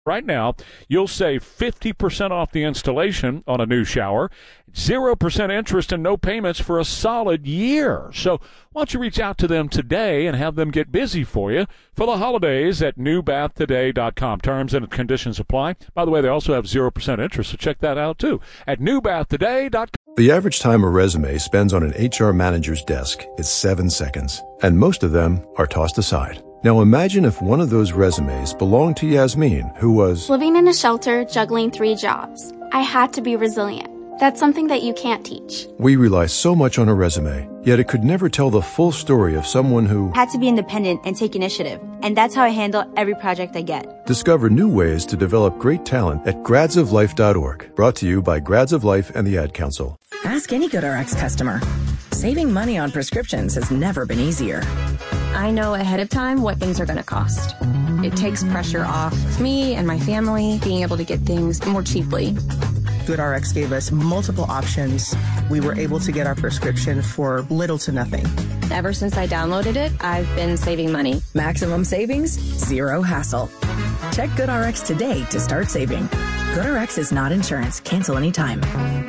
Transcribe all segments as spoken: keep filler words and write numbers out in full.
Right now, you'll save fifty percent off the installation on a new shower, zero percent interest and no payments for a solid year. So why don't you reach out to them today and have them get busy for you for the holidays at new bath today dot com. Terms and conditions apply. By the way, they also have zero percent interest, so check that out too at new bath today dot com. The average time a resume spends on an H R manager's desk is seven seconds, and most of them are tossed aside. Now imagine if one of those resumes belonged to Yasmin, who was living in a shelter, juggling three jobs. I had to be resilient. That's something that you can't teach. We rely so much on a resume, yet it could never tell the full story of someone who had to be independent and take initiative. And that's how I handle every project I get. Discover new ways to develop great talent at grads of life dot org. Brought to you by Grads of Life and the Ad Council. Ask any GoodRx customer. Saving money on prescriptions has never been easier. I know ahead of time what things are going to cost. It takes pressure off me and my family being able to get things more cheaply. GoodRx gave us multiple options. We were able to get our prescription for little to nothing. Ever since I downloaded it, I've been saving money. Maximum savings, zero hassle. Check GoodRx today to start saving. GoodRx is not insurance. Cancel anytime.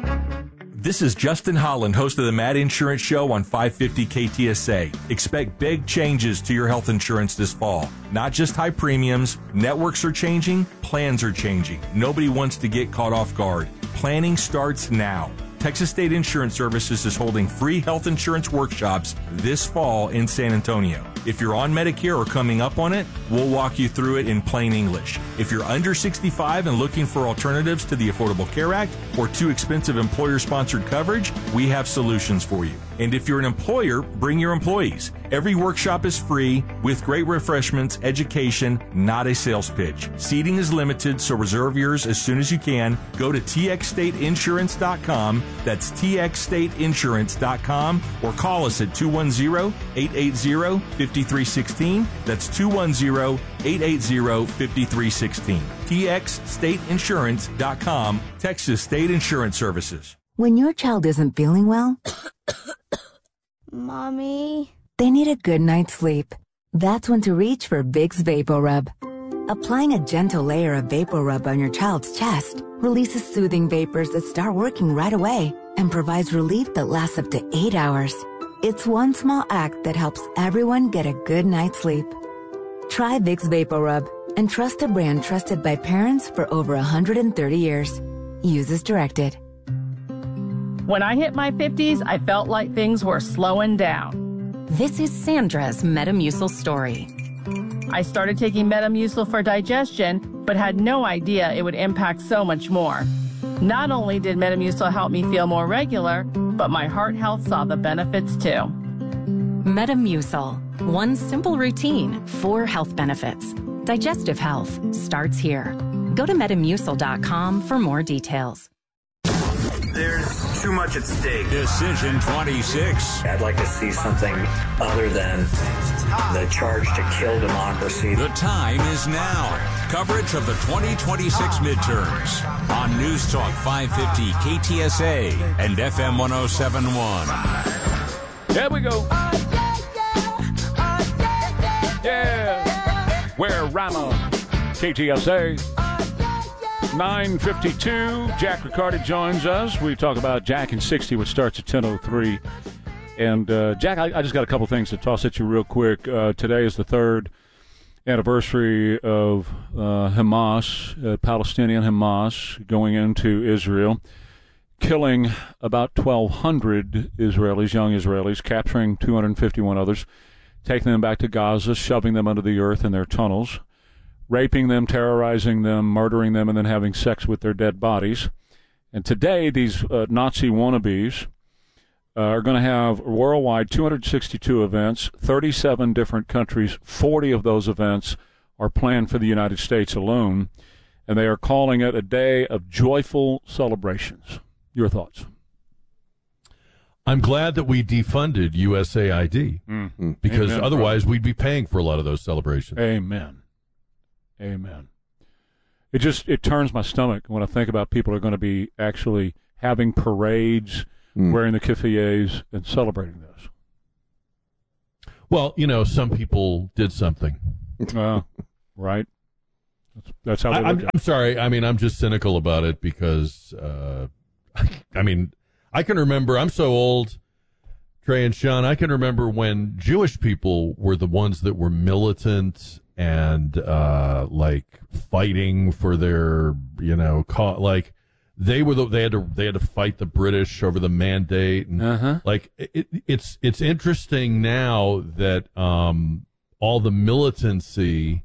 This is Justin Holland, host of the Mad Insurance Show on five fifty K T S A. Expect big changes to your health insurance this fall. Not just high premiums, networks are changing, plans are changing. Nobody wants to get caught off guard. Planning starts now. Texas State Insurance Services is holding free health insurance workshops this fall in San Antonio. If you're on Medicare or coming up on it, we'll walk you through it in plain English. If you're under sixty-five and looking for alternatives to the Affordable Care Act or too expensive employer-sponsored coverage, we have solutions for you. And if you're an employer, bring your employees. Every workshop is free with great refreshments, education, not a sales pitch. Seating is limited, so reserve yours as soon as you can. Go to T X state insurance dot com. That's T X state insurance dot com or call us at two one zero, eight eight zero, five three one six. That's two one zero, eight eight zero, five three one six. T X state insurance dot com, Texas State Insurance Services. When your child isn't feeling well, Mommy, they need a good night's sleep. That's when to reach for Vicks VapoRub. Applying a gentle layer of VapoRub on your child's chest releases soothing vapors that start working right away and provides relief that lasts up to eight hours. It's one small act that helps everyone get a good night's sleep. Try Vicks VapoRub and trust a brand trusted by parents for over one hundred thirty years. Use as directed. When I hit my fifties, I felt like things were slowing down. This is Sandra's Metamucil story. I started taking Metamucil for digestion, but had no idea it would impact so much more. Not only did Metamucil help me feel more regular, but my heart health saw the benefits too. Metamucil. One simple routine, four health benefits. Digestive health starts here. Go to metamucil dot com for more details. There's too much at stake. Decision twenty-six. I'd like to see something other than the charge to kill democracy. The time is now. Coverage of the twenty twenty-six midterms on News Talk five fifty K T S A and F M one oh seven point one. There we go. Yeah. Where Rama, K T S A. nine fifty-two, Jack Riccardi joins us. We talk about Jack and sixty, which starts at ten oh three. And, uh, Jack, I, I just got a couple things to toss at you real quick. Uh, today is the third anniversary of uh, Hamas, uh, Palestinian Hamas, going into Israel, killing about twelve hundred Israelis, young Israelis, capturing two hundred fifty-one others, taking them back to Gaza, shoving them under the earth in their tunnels, raping them, terrorizing them, murdering them, and then having sex with their dead bodies. And today, these uh, Nazi wannabes uh, are going to have worldwide two hundred sixty-two events, thirty-seven different countries. forty of those events are planned for the United States alone, and they are calling it a day of joyful celebrations. Your thoughts? I'm glad that we defunded U S A I D, mm-hmm. because Amen, otherwise brother. we'd be paying for a lot of those celebrations. Amen. Amen. It just, it turns my stomach when I think about people are going to be actually having parades, mm. wearing the kippahs, and celebrating this. Well, you know, some people did something. Uh, right. That's, that's how they I, look I'm, at it. I'm sorry. I mean, I'm just cynical about it because, uh, I mean, I can remember, I'm so old, Trey and Sean, I can remember when Jewish people were the ones that were militant and, uh, like fighting for their, you know, ca- like they were the, they had to, they had to fight the British over the mandate. And uh-huh. like, it, it's, it's interesting now that, um, all the militancy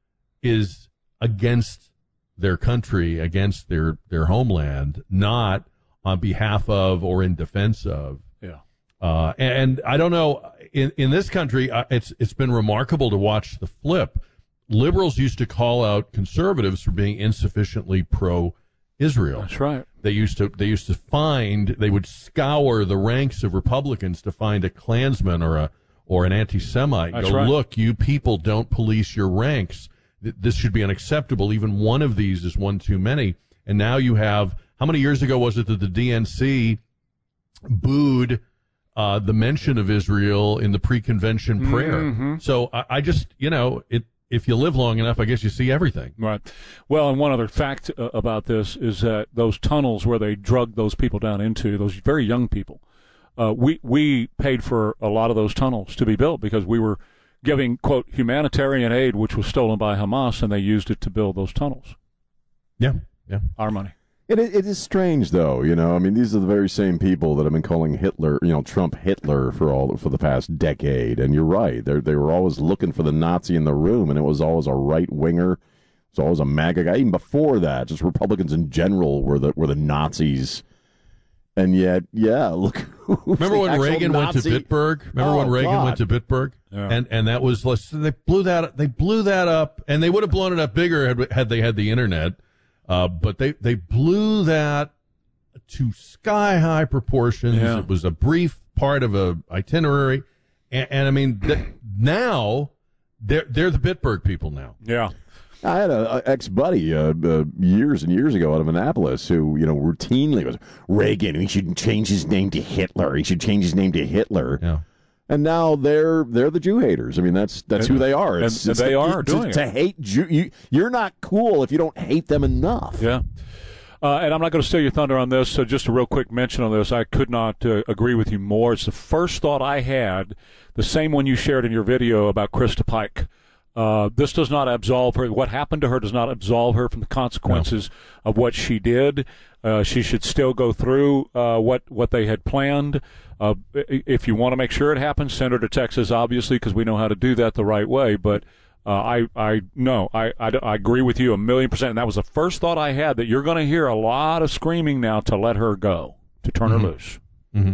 is against their country, against their, their homeland, not on behalf of or in defense of. Yeah. Uh, and, and I don't know, in, in this country, uh, it's, it's been remarkable to watch the flip. Liberals used to call out conservatives for being insufficiently pro-Israel. That's right. They used to, they used to find, they would scour the ranks of Republicans to find a Klansman or a, or an anti-Semite. That's Go, right. look, you people don't police your ranks. This should be unacceptable. Even one of these is one too many. And now you have, how many years ago was it that the D N C booed uh, the mention of Israel in the pre-convention prayer? Mm-hmm. So I, I just, you know, it, if you live long enough, I guess you see everything. Right. Well, and one other fact uh, about this is that those tunnels where they drug those people down into, those very young people, uh, we, we paid for a lot of those tunnels to be built because we were giving, quote, humanitarian aid, which was stolen by Hamas, and they used it to build those tunnels. Yeah, yeah. Our money. It, it is strange, though, you know. I mean, these are the very same people that have been calling Hitler, you know, Trump Hitler for all for the past decade. And you're right; they they were always looking for the Nazi in the room, and it was always a right winger. It was always a MAGA guy. Even before that, just Republicans in general were the were the Nazis. And yet, yeah, look. Remember when Reagan Nazi? went to Bitburg? Remember oh, when Reagan God. went to Bitburg? Yeah. And and that was they blew that they blew that up, and they would have blown it up bigger had, had they had the internet. Uh, but they they blew that to sky high proportions. Yeah. It was a brief part of a itinerary, and, and I mean th- now they're they're the Bitburg people now. Yeah. I had a, a ex-buddy uh, uh, years and years ago out of Annapolis who, you know, routinely was, Reagan, he should change his name to Hitler. He should change his name to Hitler. Yeah. And now they're they're the Jew haters. I mean, that's that's who they are. It's, and it's they the, are to, doing to it. hate Jew. You, you're not cool if you don't hate them enough. Yeah. Uh, and I'm not going to steal your thunder on this, so just a real quick mention on this. I could not uh, agree with you more. It's the first thought I had, the same one you shared in your video about Krista Pike. Uh, this does not absolve her. What happened to her does not absolve her from the consequences no. of what she did. Uh, she should still go through uh, what, what they had planned. Uh, if you want to make sure it happens, send her to Texas, obviously, because we know how to do that the right way. But uh, I, I no, I, I, I agree with you a million percent. And that was the first thought I had, that you're going to hear a lot of screaming now to let her go, to turn mm-hmm. her loose. Mm-hmm.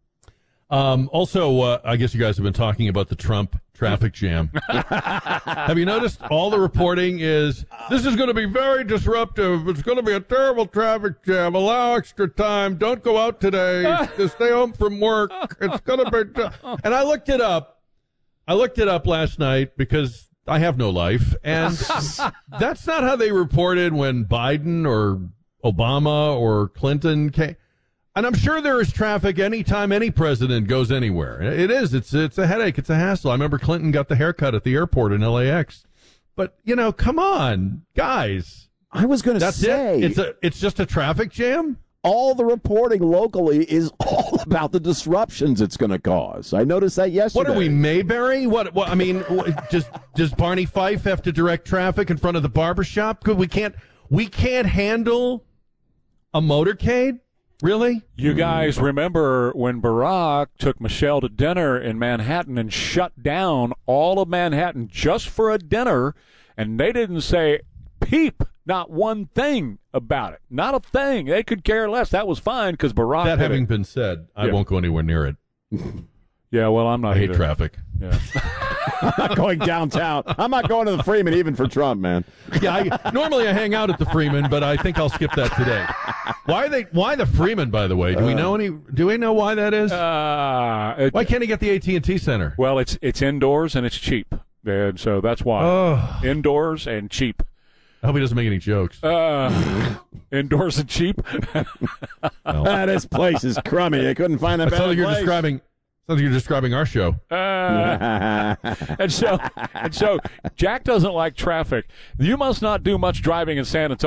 Um, also, uh, I guess you guys have been talking about the Trump traffic jam. Have you noticed all the reporting is, this is going to be very disruptive. It's going to be a terrible traffic jam. Allow extra time. Don't go out today. Just stay home from work. It's going to be... T-. And I looked it up. I looked it up last night because I have no life. And that's not how they reported when Biden or Obama or Clinton came. And I'm sure there is traffic anytime any president goes anywhere. It is. It's it's a headache. It's a hassle. I remember Clinton got the haircut at the airport in L A X. But, you know, come on, guys. I was going to That's say. it? It's, a, it's just a traffic jam? All the reporting locally is all about the disruptions it's going to cause. I noticed that yesterday. What are we, Mayberry? What? what I mean, what, just, does Barney Fife have to direct traffic in front of the barbershop? Because we can't, we can't handle a motorcade? Really? You guys remember when Barack took Michelle to dinner in Manhattan and shut down all of Manhattan just for a dinner, and they didn't say peep, not one thing about it. Not a thing. They could care less. That was fine because Barack That did having it. been said, I Yeah. won't go anywhere near it. Yeah, well, I'm not I hate either. traffic. Yeah. I'm not going downtown. I'm not going to the Freeman even for Trump, man. Yeah, I, normally I hang out at the Freeman, but I think I'll skip that today. Why are they? Why the Freeman? By the way, do we know any? Do we know why that is? Uh, it, why can't he get the A T and T Center? Well, it's it's indoors and it's cheap, and so that's why. Oh. Indoors and cheap. I hope he doesn't make any jokes. Uh, indoors and cheap. Ah, this place is crummy. I couldn't find a That's better how you're place. describing. Sounds like you're describing our show. Uh, and so, and so, Jack doesn't like traffic. You must not do much driving in San Antonio.